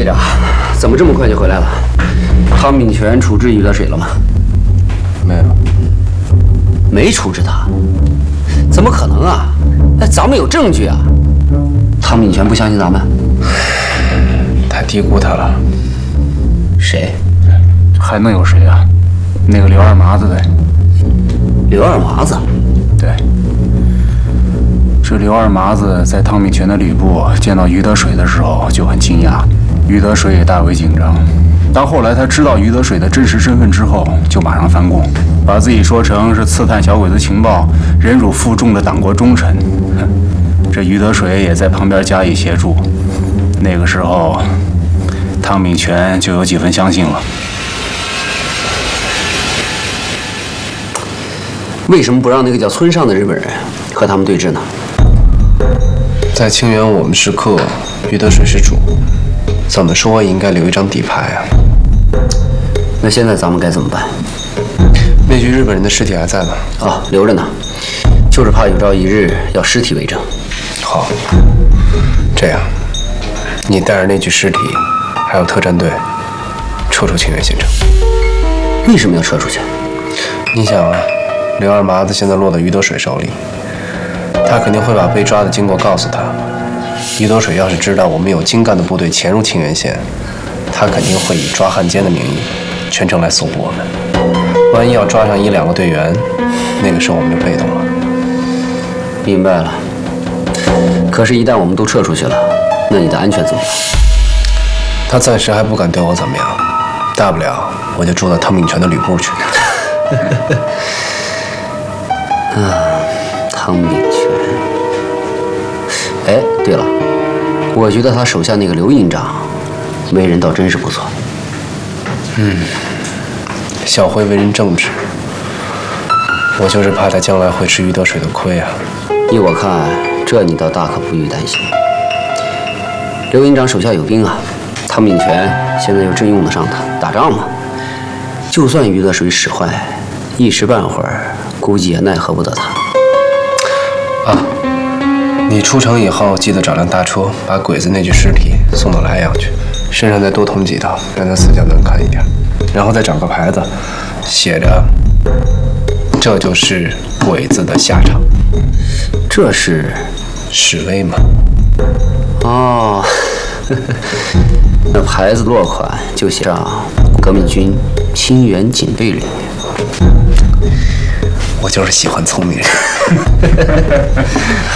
队长，怎么这么快就回来了？汤秉权处置于德水了吗？ 没有， 没处置他？怎么可能啊？哎，咱们有证据啊！汤秉权不相信咱们？ 太低估他了。 谁？ 还能有谁啊？那个刘二麻子呗。 刘二麻子？ 对。这刘二麻子在汤秉权的旅部见到于德水的时候就很惊讶，于德水也大为紧张。当后来他知道于德水的真实身份之后，就马上翻供，把自己说成是刺探小鬼子情报、忍辱负重的党国忠臣。这于德水也在旁边加以协助。那个时候，汤秉权就有几分相信了。 为什么不让那个叫村上的日本人和他们对峙呢？ 在清源，我们是客，于德水是主，怎么说也应该留一张底牌啊。 那现在咱们该怎么办？ 那具日本人的尸体还在吗？ 啊，留着呢，就是怕有朝一日要尸体为证。 好，这样，你带着那具尸体，还有特战队，撤出清源县城。 为什么要撤出去？ 你想啊，刘二麻子现在落到于德水手里，他肯定会把被抓的经过告诉他。于德水要是知道我们有精干的部队潜入清源县，他肯定会以抓汉奸的名义全程来搜捕我们。万一要抓上1、2个队员，那个时候我们就被动了。 明白了。可是，一旦我们都撤出去了，那你的安全怎么办？ 他暂时还不敢对我怎么样，大不了我就住到汤秉权的旅部去。 汤秉权。哎，对了，我觉得他手下那个刘营长，为人倒真是不错。 小辉为人正直，我就是怕他将来会吃于德水的亏啊。 依我看，这你倒大可不必担心。刘营长手下有兵啊，汤秉权现在又真用得上他，打仗嘛。就算于德水使坏，一时半会儿估计也奈何不得他。 啊，你出城以后记得找辆大车，把鬼子那具尸体送到莱阳去，身上再多捅几刀，让他死相难看一点。然后再找个牌子，写着“这就是鬼子的下场”。 这是示威嘛？ 哦，那牌子落款就写上“革命军清源警备旅”。 我就是喜欢聪明人。